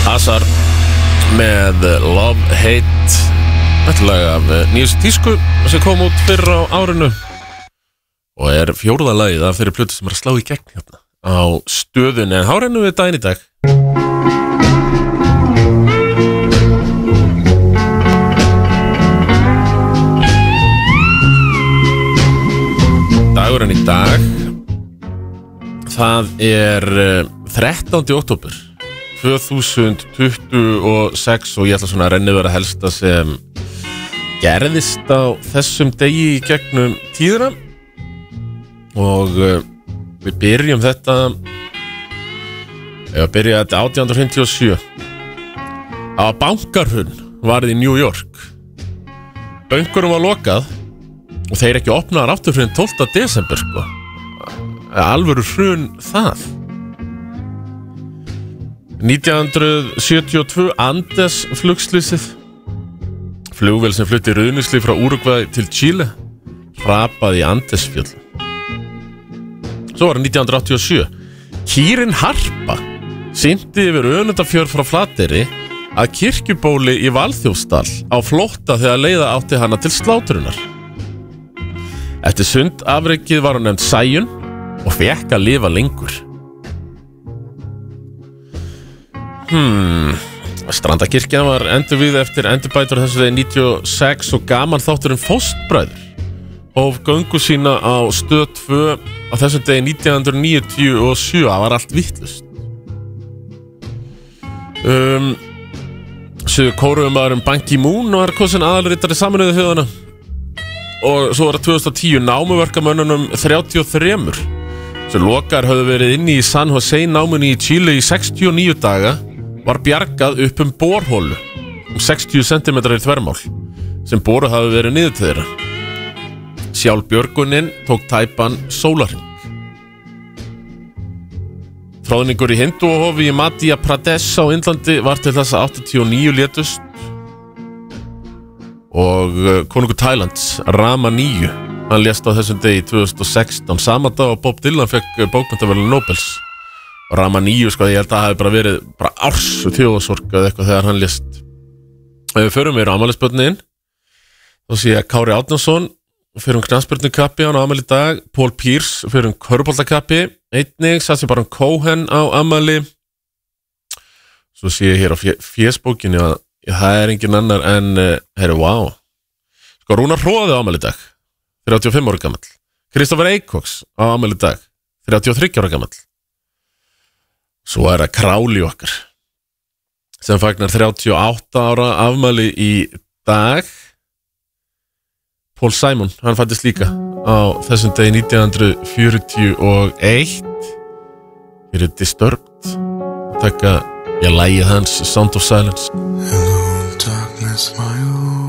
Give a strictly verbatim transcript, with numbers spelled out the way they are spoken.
Azar með Love Hate, þetta lag af nýjustu tísku sem kom út fyrr á árinu og er fjórða lagið af þeirri plötu sem er að slá í gegn hérna á stöðunni. En þá rennum við daginn í dag. Dagurinn í dag, það er þrettánda október tvö þúsund tuttugu og sex og ég ætla svona að renni vera helsta sem gerðist á þessum degi í gegnum tíðina og uh, við byrjum þetta ef að byrja þetta átján hundruð fimmtíu og sjö að bankarhrun varð í New York. Bönkurum var lokað og þeir ekki opnaðar aftur fyrir tólfta desember sko. Alvöru hrun það. nítján hundruð sjötíu og tvö Andes flugslysið. Flugvél sem flutti ruðningsli frá Úrúgvæ til Chile hrapaði í Andesfjöll. Svo var nítján hundruð áttatíu og sjö Kýrin Harpa synti yfir Önundarfjörð frá Flateyri að kirkjubóli í Valþjófsdal á flótta þegar leiða átti hana til slátrunar. Eftir sundafrekið var hún nefnd Sæjun og fekk að lifa lengur. Hmm, Strandakirkjan var endurvíð eftir endurbætur þessu þegar níutíu og sex og gaman þátturinn Fóstbræður hóf göngu sína á stöð tvö á þessum degi nítján hundruð níutíu og sjö. Það var allt vitlaust. um, Suður kóruumaðurinn Ban Ki-moon var kosinn aðalritari Sameinuðu þjóðanna og svo var það tvö þúsund og tíu námuverkamönnunum þrjátíu og þrjú sem lokar höfðu verið inni í San Jose námunni í Chile í sextíu og níu daga var bjargað upp um borhólu um sextíu sentimetrar í þvermál sem boruð hafi verið niður til þeirra. Sjálf björgunin tók tæpan sólarhring. Fráðningur í hindúahofi í Madhya Pradesh á Indlandi var til þess að áttatíu og níu létust og konungur Thailands Rama níu hann lést á þessum degi tvö þúsund og sextán sama dag og Bob Dylan fekk bókmenntaverðlaun Nobels. Rama níu sko, ég held að það hafi bara verið bara árs þjóðarsorg eða eitthvað þegar hann lést. Ef við förum við á afmælisbörnin þá sé ég Kári Árnason fyrir um knattspyrnukappi, hann á afmæli í dag. Paul Pierce fyrir um körfuboltakappi einnig, Sacha Baron Cohen á afmæli. Svo sé ég hér á fésbókinni að það er engin annar en herru, wow sko, Rúnar Hróði á afmæli í dag þrjátíu og fimm ára gamall. Kristoffer Eikóks á afmæli í dag þrjátíu og þriggja ára gamall. Svo er það Králi okkar sem fagnar þrjátíu og átta ára afmæli í dag. Paul Simon, hann fæddist líka á þessum degi nítján hundruð fjörutíu og eitt. Hér er Disturbed að taka ég lagið hans Sound of Silence. Hello darkness my old